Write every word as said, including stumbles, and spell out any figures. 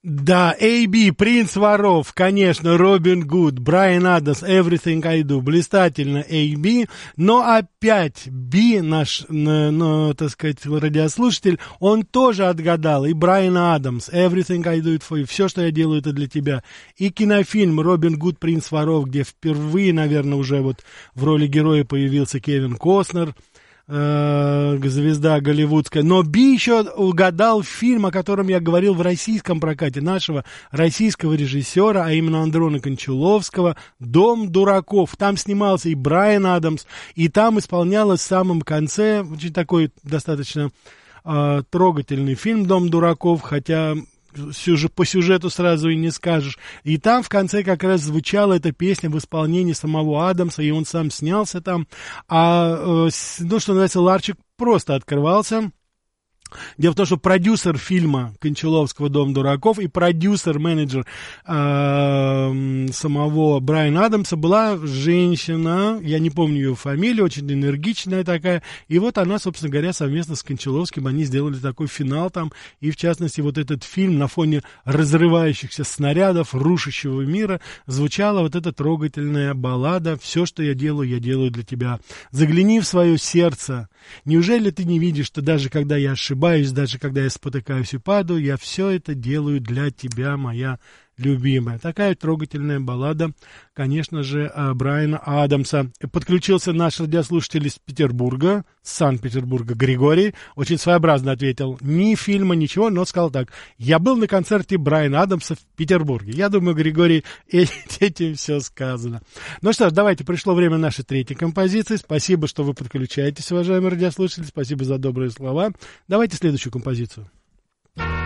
Да, эй би, «Принц воров», конечно, Робин Гуд, Брайан Адамс, «Everything I Do», блистательно эй би, но опять Би, наш, ну, так сказать, радиослушатель, он тоже отгадал, и Брайан Адамс, «Everything I Do It For You», все, что я делаю, это для тебя, и кинофильм «Робин Гуд, принц воров», где впервые, наверное, уже вот в роли героя появился Кевин Костнер, звезда голливудская. Но Би еще угадал фильм, о котором я говорил в российском прокате нашего российского режиссера, а именно Андрона Кончаловского, «Дом дураков». Там снимался и Брайан Адамс, и там исполнялось в самом конце очень такой достаточно э, трогательный фильм «Дом дураков», хотя сюжет, по сюжету сразу и не скажешь. И там в конце как раз звучала эта песня в исполнении самого Адамса, и он сам снялся там. А, ну, что называется, ларчик просто открывался. Дело в том, что продюсер фильма Кончаловского «Дом дураков» и продюсер-менеджер э, самого Брайана Адамса была женщина, я не помню ее фамилию, очень энергичная такая, и вот она, собственно говоря, совместно с Кончаловским, они сделали такой финал там, и в частности вот этот фильм на фоне разрывающихся снарядов, рушащего мира, звучала вот эта трогательная баллада «Все, что я делаю, я делаю для тебя». Загляни в свое сердце. Неужели ты не видишь, что даже когда я ошибаюсь, даже когда я спотыкаюсь и падаю, я все это делаю для тебя, моя любимая. Такая трогательная баллада, конечно же, Брайана Адамса. Подключился наш радиослушатель из Петербурга, с Санкт-Петербурга, Григорий. Очень своеобразно ответил. Ни фильма, ничего, но сказал так. Я был на концерте Брайана Адамса в Петербурге. Я думаю, Григорий, этим все сказано. Ну что ж, давайте, пришло время нашей третьей композиции. Спасибо, что вы подключаетесь, уважаемые радиослушатели. Спасибо за добрые слова. Давайте следующую композицию.